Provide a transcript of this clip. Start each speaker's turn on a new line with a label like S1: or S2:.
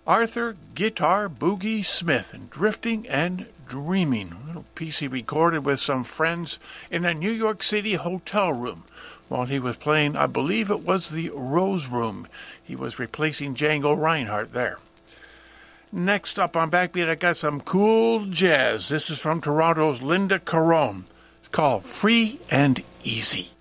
S1: Arthur Guitar Boogie Smith and Drifting and Dreaming. A little piece he recorded with some friends in a New York City hotel room while he was playing, I believe it was the Rose Room. He was replacing Django Reinhardt there. Next up on Backbeat, I got some cool jazz. This is from Toronto's Linda Caron. It's called Free and Easy.